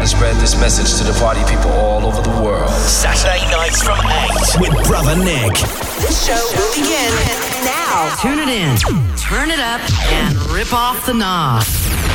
spread this message to the party people all over the world. Saturday nights from 8 with Brother Nick. This show will begin now. Tune it in, turn it up, and rip off the knob.